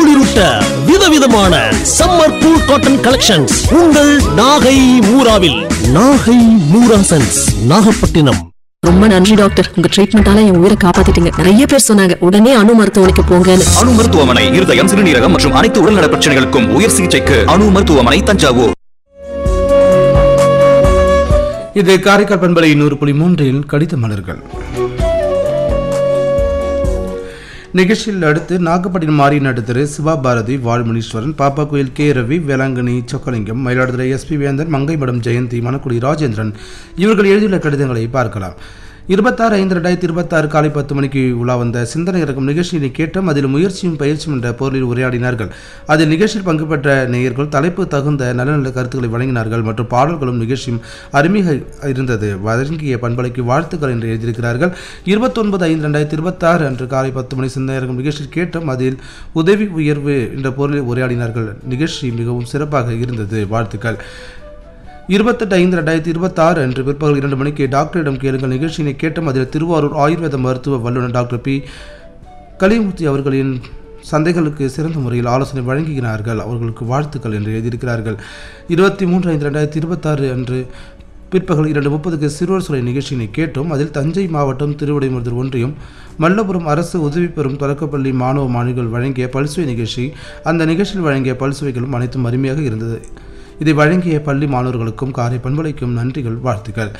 குளிரூட்ட விதவிதமான summer cool cotton collections உங்கள் Nagai மூராவில். Nagai Moora sense, Nagapattinam. ரொம்ப நன்றி டாக்டர், உங்க ட்ரீட்மெண்டால என் உயிரை காப்பாத்திட்டீங்க. நிறைய பேர் சொன்னாங்க உடனே அணு மருத்துவமனைக்கு போங்கன்னு. அணு மருத்துவமனை இருதயம், சிறுநீரகம் மற்றும் அனைத்து உடல்நல பிரச்சனைகளுக்கும் உயர் சிகிச்சைக்கு அணு மருத்துவமனை, தஞ்சாவூர். இது காரைக்கால் பண்பலை 100.3 கடித மலர்கள் நிகழ்ச்சியில் அடுத்து நாகப்பட்டினம் மாரியநாடு திரு சிவாபாரதி, வாழ்முனீஸ்வரன், பாப்பா கோயில் கே ரவி, வேளாங்கண்ணி சொக்கலிங்கம், மயிலாடுதுறை எஸ்பி வேந்தன், மங்கைமடம் ஜெயந்தி, மணக்குடி ராஜேந்திரன் இவர்கள் எழுதியுள்ள கடிதங்களை பார்க்கலாம். 26/5/2026 காலை 10 மணிக்கு உலா வந்த சிந்தனை இறக்கும் நிகழ்ச்சியை கேட்டோம். அதில் முயற்சியும் பயிற்சியும் என்ற பொருளில் உரையாடினார்கள். அதில் நிகழ்ச்சியில் பங்கு பெற்ற நேயர்கள் தலைப்பு தகுந்த நல்ல நல்ல கருத்துக்களை வழங்கினார்கள் மற்றும் பாடல்களும் நிகழ்ச்சியும் அருமையாக இருந்தது. வழங்கிய பண்பலைக்கு வாழ்த்துக்கள் என்று எழுதியிருக்கிறார்கள். 29/5/2026 அன்று காலை 10 மணி சிந்தனை இறக்கும் நிகழ்ச்சியில் கேட்டோம். அதில் உதவி உயர்வு என்ற பொருளில் உரையாடினார்கள். நிகழ்ச்சி மிகவும் சிறப்பாக இருந்தது. வாழ்த்துக்கள். 28/5/2026 அன்று பிற்பகல் 2 மணிக்கு டாக்டரிடம் கேளுங்கள் நிகழ்ச்சியினை கேட்டோம். அதில் திருவாரூர் ஆயுர்வேத மருத்துவ வல்லுநர் டாக்டர் பி கலிமூர்த்தி அவர்களின் சந்தைகளுக்கு சிறந்த முறையில் ஆலோசனை வழங்குகிறார்கள். அவர்களுக்கு வாழ்த்துக்கள் என்று எழுதியிருக்கிறார்கள். 23/5/2026 அன்று பிற்பகல் 2:30க்கு சிறுவர் சுலை நிகழ்ச்சியினை கேட்டோம். அதில் தஞ்சை மாவட்டம் திருவிடைமருதூர் ஒன்றியம் மல்லபுரம் அரசு உதவி பெறும் தொடக்கப்பள்ளி மாணவ மாணவிகள் வழங்கிய பல்சுவை நிகழ்ச்சி. அந்த நிகழ்ச்சியில் வழங்கிய பல்சுவைகளும் அனைத்தும் அருமையாக இருந்தது. இதை வழங்கிய பள்ளி மாணவர்களுக்கும் காரை பண்பலைக்கும் நன்றிகள், வாழ்த்துக்கள்.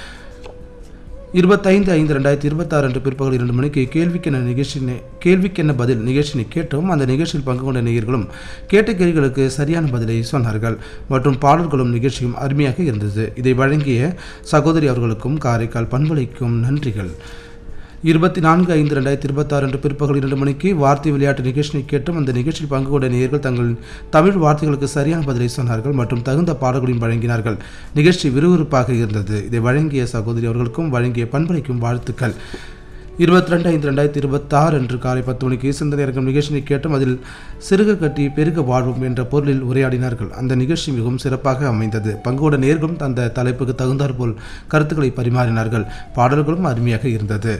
25/5/2026 அன்று பிற்பகல் 2 மணிக்கு கேள்விக்கென்ன பதில் நிகழ்ச்சியை கேட்டோம். அந்த நிகழ்ச்சியில் பங்கு கொண்ட நேயர்களும் கேட்ட கேள்விகளுக்கு சரியான பதிலை சொன்னார்கள் மற்றும் பாடல்களும் நிகழ்ச்சியும் அருமையாக இருந்தது. இதை வழங்கிய சகோதரி அவர்களுக்கும் காரைக்கால் பண்பலைக்கும் நன்றிகள். 24/5/2026 அன்று பிற்பகல் 2 மணிக்கு வார்த்தை விளையாட்டு நிகழ்ச்சியை கேட்டும். அந்த நிகழ்ச்சியில் பங்கு கொண்ட நேயர்கள் தங்கள் தமிழ் வார்த்தைகளுக்கு சரியான பதிலை சொன்னார்கள் மற்றும் தகுந்த பாடல்களையும் வழங்கினார்கள். நிகழ்ச்சி விறுவிறுப்பாக இருந்தது. இதை வழங்கிய சகோதரி அவர்களுக்கும் வழங்கிய பண்பலைக்கும் வாழ்த்துக்கள். 22/5/2026 அன்று காலை 10 மணிக்கு சிந்தனை இறக்கும் நிகழ்ச்சியை கேட்டும். அதில் சிறுக கட்டி பெருக வாழ்வும் என்ற பொருளில் உரையாடினார்கள். அந்த நிகழ்ச்சி மிகவும் சிறப்பாக அமைந்தது. பங்குகொண்ட நேர்களும் அந்த தலைப்புக்கு தகுந்தாற்போல் கருத்துக்களை பரிமாறினார்கள். பாடல்களும் அருமையாக இருந்தது.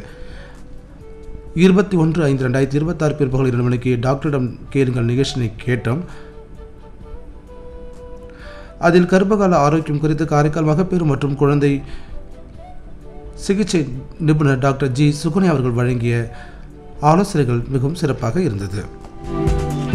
21/5/2026 பிற்பகல் 2 மணிக்கு டாக்டரிடம் கேளுங்கள் நிகழ்ச்சியை கேட்டோம். அதில் கர்ப்பகால ஆரோக்கியம் குறித்து காரைக்கால் மகப்பேறு மற்றும் குழந்தை சிகிச்சை நிபுணர் டாக்டர் ஜி சுகுனி அவர்கள் வழங்கிய ஆலோசனைகள் மிகவும் சிறப்பாக இருந்தது.